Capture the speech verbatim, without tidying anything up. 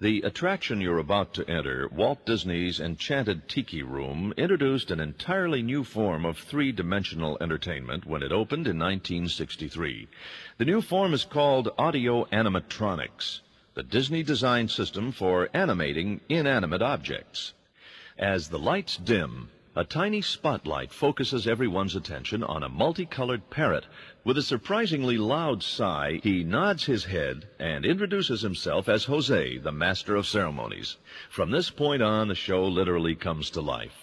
The attraction you're about to enter, Walt Disney's Enchanted Tiki Room, introduced an entirely new form of three-dimensional entertainment when it opened in nineteen sixty-three. The new form is called audio animatronics, the Disney design system for animating inanimate objects. As the lights dim, a tiny spotlight focuses everyone's attention on a multicolored parrot. With a surprisingly loud sigh, he nods his head and introduces himself as Jose, the master of ceremonies. From this point on, the show literally comes to life.